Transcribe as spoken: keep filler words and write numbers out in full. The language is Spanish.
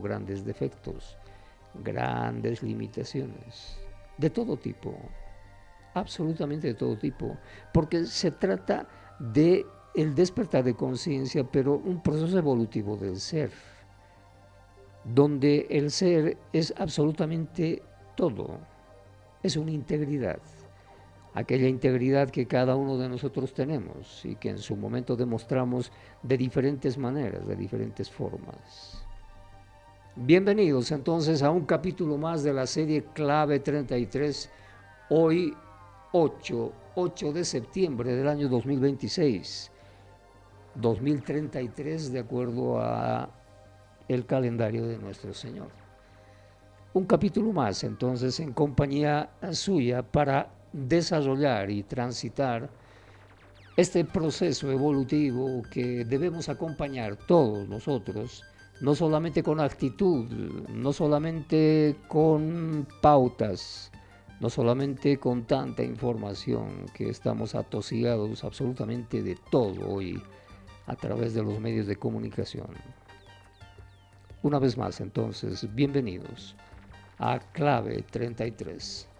grandes defectos, grandes limitaciones, de todo tipo, absolutamente de todo tipo, porque se trata de el despertar de conciencia, pero un proceso evolutivo del ser, donde el ser es absolutamente todo, es una integridad, aquella integridad que cada uno de nosotros tenemos y que en su momento demostramos de diferentes maneras, de diferentes formas. Bienvenidos entonces a un capítulo más de la serie Clave treinta y tres, hoy ocho, ocho de septiembre del año dos mil veintiséis, dos mil treinta y tres de acuerdo a el calendario de nuestro Señor. Un capítulo más entonces en compañía suya para desarrollar y transitar este proceso evolutivo que debemos acompañar todos nosotros, no solamente con actitud, no solamente con pautas, no solamente con tanta información que estamos atosigados absolutamente de todo hoy a través de los medios de comunicación. Una vez más entonces, bienvenidos a Clave treinta y tres.